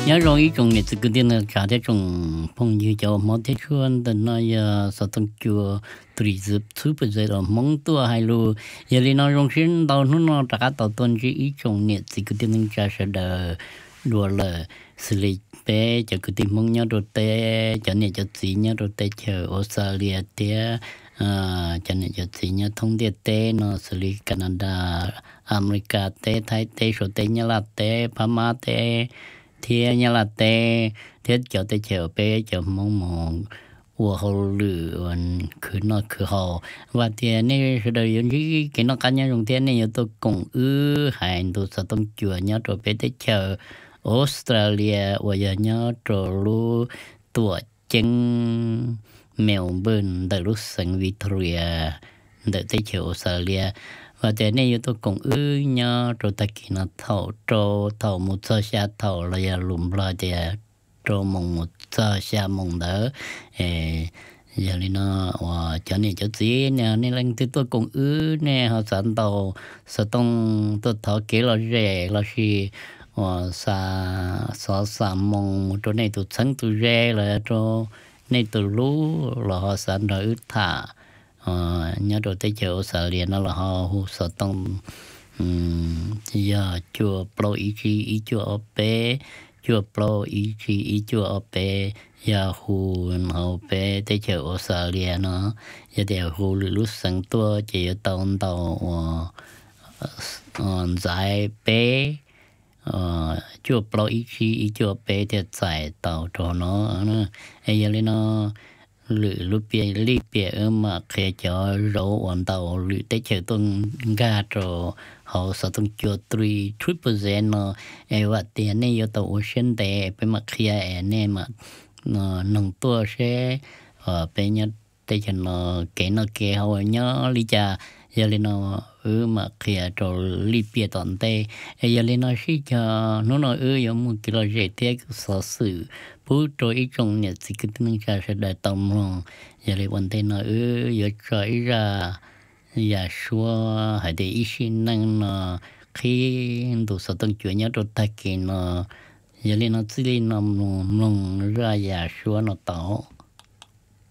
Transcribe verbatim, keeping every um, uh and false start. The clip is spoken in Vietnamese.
nhớ rồi ý chung này cứ tiên là cả thế chung phong như cho món thế chuan đến nói sao tung chùa tùy dịp thứ bây giờ mong tua hay lu giờ đi nói rong xin tàu nó nó trả tàu tuần chỉ ý chung này cứ tiên là trả sẽ đỡ đùa là xử lý bé cho cứ tìm mong nhớ đồ tê cho nên cho gì nhớ đồ tê chờ Australia tê cho nên cho gì nhớ thông địa tê nó xử lý Canada America tê Thái tê số tê nhớ là tê Pama tê thì nhớ là tê thế cho tê chờ bé cho mong mong của họ lựa cứ nó cứ họ và thì này sẽ đời những cái cái nó cá nhân dùng tiền này tôi cũng ư hành tôi sẽ tông chùa nhớ rồi bé tê chờ Australia và giờ nhớ rồi lu tuổi chân Melbourne từ lúc sinh Victoria từ tới chiều Australia và thế này tôi cũng ư nhớ rồi ta kỳ nó thầu trâu thầu một số xa thầu là giờ lùm lo thì trâu mong một số xa mong đỡ giờ này nó và cho nên cho gì nè nên là thì tôi cũng ư nè họ sẵn tàu sẽ tông tôi thọ kế là rẻ là gì và sa sa sa mong một chỗ này tụi sáng tụi rẻ là chỗ này tụi lú là họ sẵn rồi ướt thả nhớ đồ tới chỗ sở liền nó là họ hú sở tông giờ chùa pro ý chí ý chùa ở bé chùa pro ý chí ý chùa ở bé giờ hú họ bé tới chỗ sở liền nó giờ đều hú lúc sáng tua chỉ ở tàu tàu dài bé chùa pro ý chí ý chùa bé thì giải tàu cho nó ấy giờ lên nó lử lúc bia lì bia ở mà khi cho rau hoàn tàu lử tới chờ tuần gà rồi họ sẽ tuần chùa three three percent nó ấy vậy tiền này yêu tàu ocean để bên mặt kia ấy này mà nông tua sẽ ở bên nhớ tới chờ nó cái nó kia họ nhớ lý cha giờ lên nó ừ mà kia rồi lì bia tận tê giờ lên nó chỉ cho nó nói ừ giống một cái loại thế sở sử bố rồi ít trong nhà thì cái tiếng cha sẽ đại tâm luôn giờ lên vấn đề nó ừ giờ trời ra giờ xua hay để ít xin năng nó khi đủ sở tăng chuyện nhớ rồi ta kia nó giờ lên nó chỉ lên nó nó ra giờ xua nó tao